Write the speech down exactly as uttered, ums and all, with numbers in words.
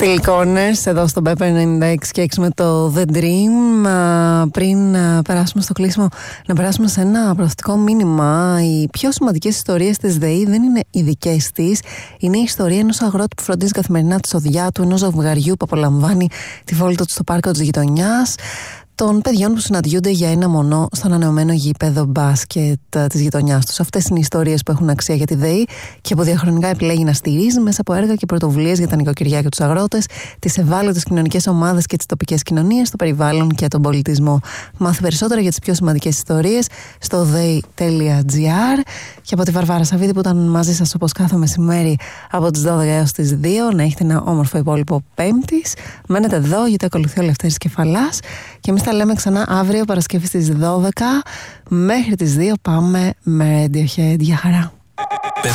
Still Corners εδώ στο Pepper ενενήντα έξι και έξι με το The Dream. Πριν περάσουμε στο κλείσιμο, να περάσουμε σε ένα προστατικό μήνυμα. Οι πιο σημαντικές ιστορίες της ΔΕΗ δεν είναι οι δικές της. Είναι η ιστορία ενός αγρότη που φροντίζει καθημερινά τη σοδιά του, ενός ζευγαριού που απολαμβάνει τη βόλτα του στο πάρκο της γειτονιάς, των παιδιών που συναντιούνται για ένα μονό στο ανανεωμένο γήπεδο μπάσκετ της γειτονιάς τους. Αυτές είναι οι ιστορίες που έχουν αξία για τη ΔΕΗ και που διαχρονικά επιλέγει να στηρίζει μέσα από έργα και πρωτοβουλίες για τα νοικοκυριά και τους αγρότες, τις ευάλωτες κοινωνικές ομάδες και τις τοπικές κοινωνίες, το περιβάλλον και τον πολιτισμό. Μάθε περισσότερα για τις πιο σημαντικές ιστορίες στο δέι τελεία τζι άρ. Και από τη Βαρβάρα Σαββίδη που ήταν μαζί σας όπως κάθε μεσημέρι από τις δώδεκα έως τις δύο. Να έχετε ένα όμορφο υπόλοιπο Πέμπτης. Μένετε εδώ γιατί ακολουθεί ο Λευτέρης Κεφαλάς. Και εμείς τα λέμε ξανά αύριο Παρασκευή στις δώδεκα. Μέχρι τις δύο πάμε με Radiohead. Για χαρά.